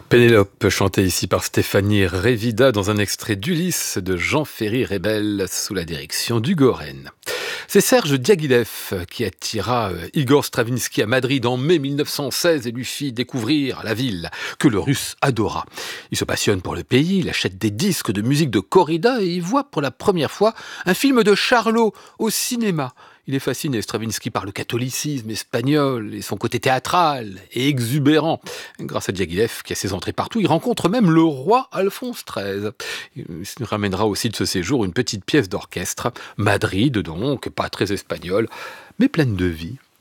Pénélope, chantée ici par Stéphanie Révida dans un extrait d'Ulysse de Jean Ferry Rebel sous la direction d'Hugo Rennes. C'est Serge Diaghilev qui attira Igor Stravinsky à Madrid en mai 1916 et lui fit découvrir la ville que le Russe adora. Il se passionne pour le pays, il achète des disques de musique de corrida et y voit pour la première fois un film de Charlot au cinéma. Il est fasciné, Stravinsky, par le catholicisme espagnol et son côté théâtral et exubérant. Grâce à Diaghilev, qui a ses entrées partout, il rencontre même le roi Alphonse XIII. Il nous ramènera aussi de ce séjour une petite pièce d'orchestre. Madrid, donc, pas très espagnole, mais pleine de vie.